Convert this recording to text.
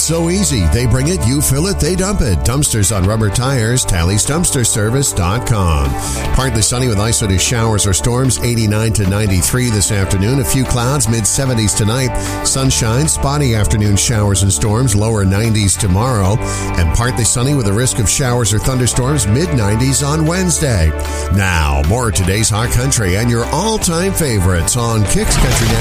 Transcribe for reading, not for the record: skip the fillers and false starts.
It's so easy. They bring it, you fill it, they dump it. Dumpsters on rubber tires, TallysDumpsterService.com. Partly sunny with isolated showers or storms, 89 to 93 this afternoon. A few clouds, mid-70s tonight. Sunshine, spotty afternoon showers and storms, lower 90s tomorrow. And partly sunny with a risk of showers or thunderstorms, mid-90s on Wednesday. Now, more of today's Hot Country and your all-time favorites on Kicks Country Now.